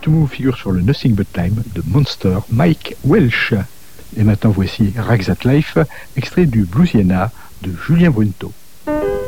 To Move figure sur le Nothing But Time de Monster Mike Welch. Et maintenant voici Rags at Life, extrait du Bluesiana de Julien Brunto.